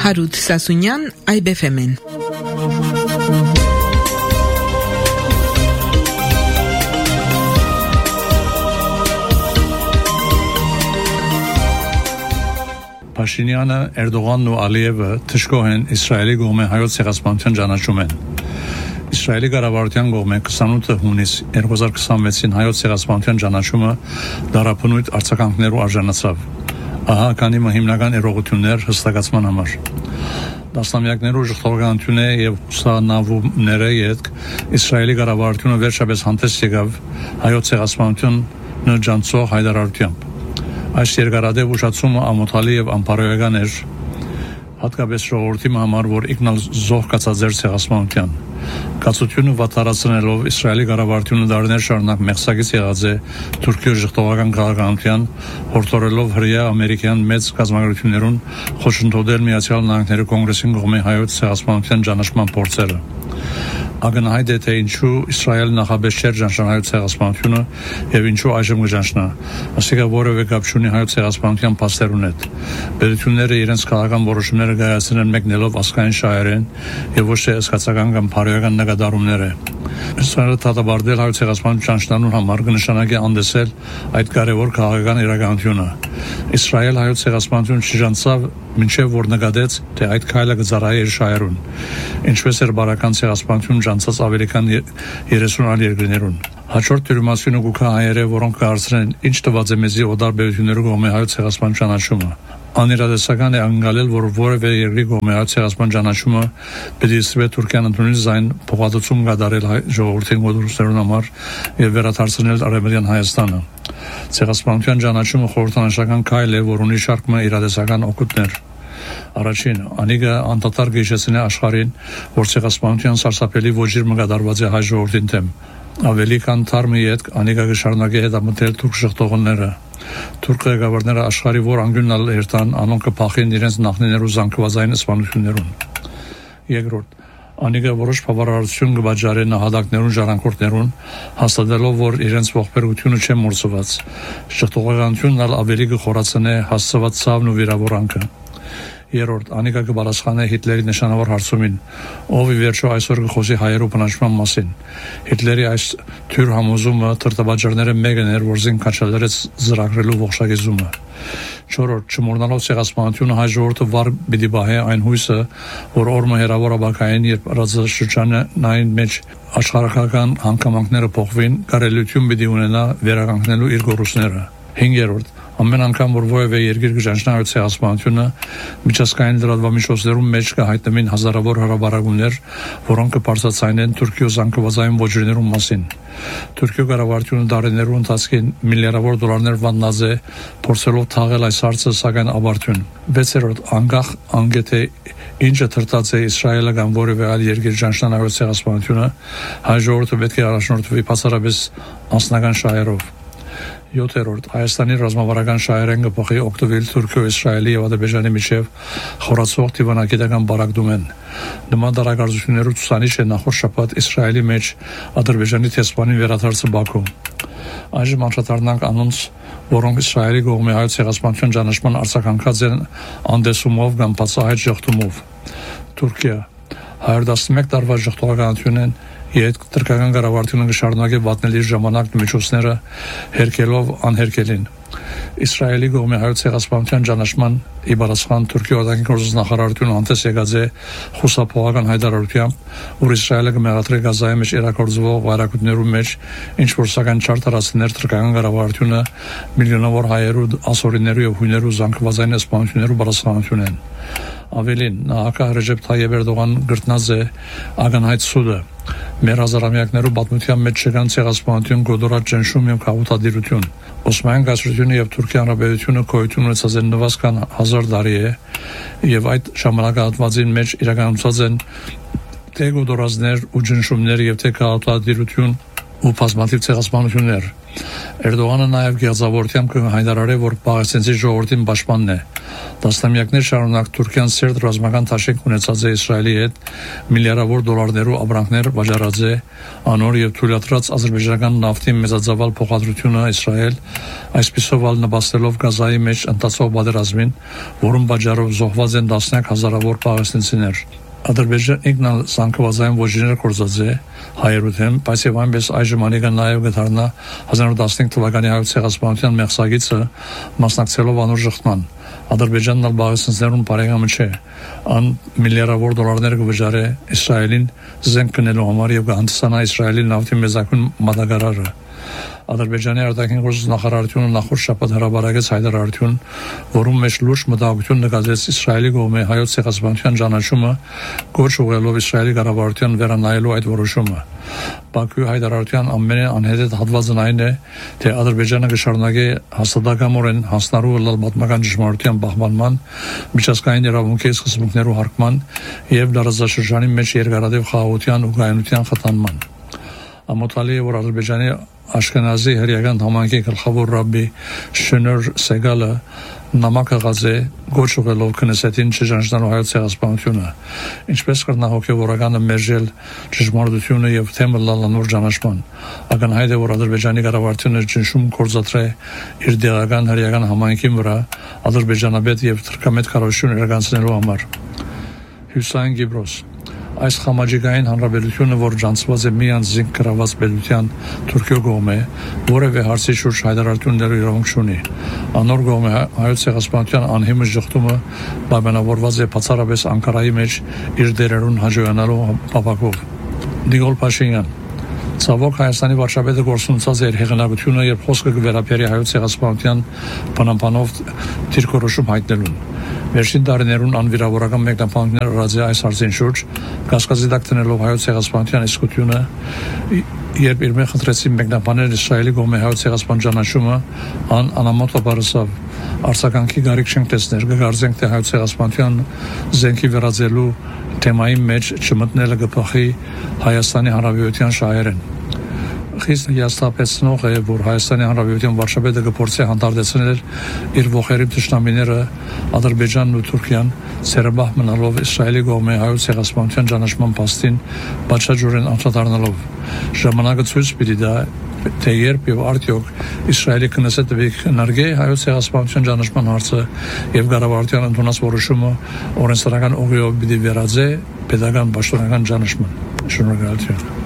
Հարութ Սասունյան, IBFM-ն։ Փաշինյանը, Էրդողանն ու Ալիևը թշկող են Իսրայելի կողմէ հայոց ցեղասպանության ճանաչում են։ Իսրայելի կառավարության կողմէ 28 հունիս 2026-ին հայոց ցեղասպանության ճանաչումը դարաբնույթ արձագանքներու արժանացավ։ Ահա քանի հիմնական իրողություններ հստակացման համար։ Դասնամյակներու ժողովրդականություն եւ ուսանավումները յետք Իսրայելի կառավարությունը վերջապես հանդես եկավ հայոց ցեղասպանությունը ջանցող հայտարարությամբ։ Այս երկարատև ուշացումը ամոթալի եւ անփարոյական էր, հատկապես ժողովրդի համար, որ ինքնալ զոհ կացած էր ցեղասպանության։ Կացությունը վատթարացնելով Իսրայելի կառավարությունը դարներ շարունակ մեղսակից եղած է Թուրքիո ժողովրդական քաղաքականության, հորդորելով հրեա ամերիկյան մեծ կազմակերպություններուն խոշնտոդել Միացյալ Նահանգների կոնգրեսին կողմէ հայոց ցեղասպանության ճանաչման փորձերը։ Ագնահայտ է թե ինչու Իսրայելը նախաբես չէր ճանաչել հայոց ցեղասպանությունը եւ ինչու այժմ կճանաչնա։ Ասիկա որևէ կապ չունի հայոց ցեղասպանության փաստերուն հետ։ Պետությունները իրենց քաղաքական որոշումները կայացնեն մեկնելով ազգային շահերեն եւ ոչ թե սկացական կամ փարոյական նկատառումները։ Իսրայելը դատաբարտել հայոց ցեղասպանության ճանաչման համար կնշանակի անդեսել այդ կարևոր քաղաքական իրականությունը։ Իսրայել հայոց ցեղասպանություն չժանցավ մինչև որ նկատեց թե այդ քայլը կծառայի իր շահերուն։ Ինչպես էր բարական ցեղասպանություն ջանցած ավելի քան 30 այլ երկրներուն։ Հաջորդ դերումասյունը գուքա հայերը, որոնք կհարցնեն ինչ տված է մեզի օտար պետությունների կողմէ հայոց ցեղասպանության ճանաչումը։ Անիրադեսական է անգալել, որ որևէ երկրի կողմէ հայոց ցեղասպանության ճանաչումը պետք է սվե Թուրքիան ընդունի զայն փոխհատուցում կատարել ժողովրդին գոդրուսներուն համար եւ վերադարձնել Արևմտյան Հայաստանը։ Ցեղասպանության ճանաչումը խորհրդանշական քայլ է, որ ունի շարք իրադեսական օգուտներ։ Առաջին, անիկը անդադար գիշեցնե աշխարհին, որ ցեղասպանության սարսափելի ոճիր մկադարված է հայ ժողովրդին դեմ։ Ավելի քան թարմի յետք անիկը կշարունակի հետամտել թուրք ժողովուրդները։ Թուրք ղեկավարները աշխարհի որ անգյունալ երթան, անոնք կփախին իրենց նախնիներու զանգվածային սպանություններուն։ Երկրորդ, անիկը որոշ բավարարություն կվաճառի նահատակներուն ժառանգորդներուն, հաստատելով, որ իրենց ողբերգությունը չէ մորցված։ Ժողովրդականությունն ավելի կխորացնե հասցված ցավն ու վիրավորանքը։ Երրորդ, անիկա կպատասխանե Հիտլերի նշանավոր հարցումին, ով ի վերջո այսօր կխոսի հայերու բնակչման մասին։ Հիտլերի այս թյուր համոզումը թրտավաճառները մեկն էր, որ զինքաչալերեց զրագրելու ողջագեզումը։ Չորրորդ, չմոռանալով ցեղասպանությունը հայ ժողովուրդը վար պիտի բահե այն հույսը, որ օրմը հերավորաբակային, երբ ռազմաշրջանային մեջ աշխարհական հանգամանքները փոխվին, կարելություն պիտի ունենա վերականգնելու իր գոռուսները։ Հինգերորդ, ամեն անգամ որ որևէ երկիր կճանաչի հայոց ցեղասպանությունը, միջազգային լրատվամիջոցներում մեջ կհայտնվին հազարավոր հրաբարակումներ, որոնք կբարձրացնեն Թուրքիո զանգվածային ոճիրներու մասին։ Թուրքիո կառավարությունը դարիներու ընթացքին միլիարդավոր դոլարներ վատնած է, փորձելով թաղել այս հարցը, սակայն ավարտուն։ 6-րդ, անկախ անգեթե ինչը թրտած է Իսրայելը կամ որևէ այլ երկիր ճանաչի հայոց ցեղասպանությունը, հայ ժողովուրդը պետք է առաջնորդվի բացառապես անձնական շահերով։ 7-րդ, Հայաստանի ռազմավարական շահերեն կփոխի օգտվել Թուրքիո, Իսրայելի եւ Ադրբեջանի միջև խորացող դիվանագիտական բարակդում են։ Նման դարակարծություններու ցուցանիշ է նախորդ շաբաթ Իսրայելի մեջ Ադրբեջանի տեսփանին վերադարձը Բաքու։ Այժմ անդրադառնանք անոնց, որոնք Իսրայելի կողմէ հայոց ցեղասպանության ճանաչման արձագանքած են անդեսումով կամ բացահայտ ժողովումով։ Թուրքիա 111 տարվա ժողովրդականություն են Ետ թուրքական կառավարությունը կշարունակի վատնել իր ժամանակն ու միջոցները հերքելով անհերքելին։ Իսրայելի կողմէ հայոց ցեղասպանության ճանաչման ի պատասխան Թուրքիո արտաքին գործոս նախարարությունը հանդես եկած է խուսափողական հայտարարությամբ, որ Իսրայելը կմեղադրի Գազայի մեջ իրականացվող վայրակություններու մեջ ինչ որ սակայն չարտարացներ թուրքական կառավարությունը միլիոնավոր հայերու, ասորիներու եւ հույներու զանգվածային սպանություններու պատասխանատուն են։ Ավելին, նախագահ Ռեջեփ Թայիփ Էրդողան գրտնած է ագանհայտ սուդը։ Մեր հազարամյակներու պատմության մեջ չկան ցեղասպանություն, գոդորած ճնշում եւ քաղաքադիրություն։ Օսմանյան գասրությունը եւ Թուրքիան ռաբերությունը գոյություն ունեցած են նվազք կան 1000 տարի է եւ այդ ժամանակահատվածին մեջ իրականացած են թե գոդորածներ ու ճնշումներ եւ թե քաղաքադիրություն ու բազմաթիվ ցեղասպանություններ։ Էրդողանը նաև գեղձավորությամբ հայտարարել, որ Պաղեստինցի ժողովրդին պաշտպանն է։ Տասնամյակներ շարունակ Թուրքիան սերտ ռազմական թաշենք ունեցած է Իսրայելի հետ, միլիարդավոր դոլարներով ապրանքներ վաճառած է, անոր եւ թույլատրած ադրբեջանական նավթի մեծածավալ փոխադրությունը Իսրայել, այսպիսով ալ նպաստելով Գազայի մեջ ընթացող պատերազմին, որում պատճառով զոհված են տասնյակ հազարավոր պաղեստինցիներ։ Ադրբեջան ինքնալ զանգվածային ոչինչներ կործած է հայերու դեմ, բայց եւ այնպես այժմ անիկա նաեւ գտարնա 1915 թվականի հայոց ցեղասպանության մեղսագիծը մասնակցելով անոր ժխտման։ Ադրբեջանն ալ պաղեստինցիներուն բարեկամը չէ, ան միլիարդավոր դոլարներ կվճարե Իսրայելին զենք կնելու համար եւ կհանդիսանա Իսրայելի նավթի մեծակուն մատակարարը։ Ադրբեջանի արտաքին գործ նախարարությունը նախորդ շաբաթ հրապարակեց հայտարարություն, որում մեջ լուրջ մտահոգություն նկատեց Իսրայելի կողմի հայոց ցեղասպանության ճանաչումը, գոչ ուղղելով Իսրայելի կառավարության վերանայելու այդ որոշումը։ Բաքվի հայտարարության ամենաանհետեթ հատվածն այն է, թե Ադրբեջանը կշարունակի հաստատակամորեն հանձնարարու լալ պատմական ճշմարտության պահպանման, միջազգային իրավունքի սկզբունքներու հարգման եւ դարաշրջանի մեջ երկարատև խաղաղության ու կայունության խթանման։ Ամոթալի է, որ Ադրբեջանի Աշքենազի հրեական համայնքի գլխավոր ռաբբի Շնոր Սեգալը նամակ ղած է գոչ ուղղելով քնեսետին չճանաչելու հայոց ցեղասպանությունը, ինչպես կրնահոգեվորականը մերժել ճշմարտությունը եւ թեմը լալանոր ճանաչման։ Ակնհայտ է, որ Ադրբեջանի կառավարությունը ճնշում կործատրե իր դեղական հրեական համայնքի վրա ադրբեջանաբեդ եւ թրքամետ կառավարություն իրականացնելու համար։ Հյուսային Կիպրոս Այս խամաճիկային հանրապետությունը, որ ջանցված է միայն զինք կրաված պետության Թուրքիո կողմէ, որևէ հարցի շուրջ հայտարարություններու իրավունք չունի։ Անոր կողմէ հայոց ցեղասպանության անհիմն ժխտումը պայմանավորված է բացառապես Անկարայի մեջ իր դերերուն հաջողանալու պապակով։ Նիկոլ Փաշինյան Ցավոք Հայաստանի վարչապետը գործունեած է իր հեղինակությունը եւ խոսքը կվերապերի հայոց ցեղասպանության բնապանով դիրքորոշում հայտնելուն։ Վերջին տարիներուն անվիրավորական մեկնաբանություններ արած է այս հարցին շուրջ, կասկածի տակ դնելով հայոց ցեղասպանության իսկությունը, երբ իր մեղադրեցին մեկնաբանել Իսրայելի կողմի հայոց ցեղասպան ճանաչումը, անամոթ ապարսավ արձագանքի գարիք չենք տեսներ, կգարձենք թե հայոց ցեղասպանության զենքի վերածելու թեմայի մեջ չմտնելը կփոխի Հայաստանի Հանրապետության շահերեն։ Խիստ հիասթափեցնող է, որ Հայաստանի Հանրապետության վարչապետը կփորձի հանդարտեցնել իր ողերի թշնամիները Ադրբեջանն ու Թուրքիան, ցերաբահ մնալով Իսրայելի կողմի հայոց ցեղասպանության ճանաչման փաստին բացաճորեն անդրադառնալով։ Ժամանակը ցույց պիտի տա, թե երբ եւ արդյոք Իսրայելի քնեսետը քննարկի հայոց ցեղասպանության ճանաչման հարցը եւ կառավարության ընդունած որոշումը օրենսդրական ուղիով պիտի վերածե պետական պաշտոնական ճանաչման։ Շնորհակալություն։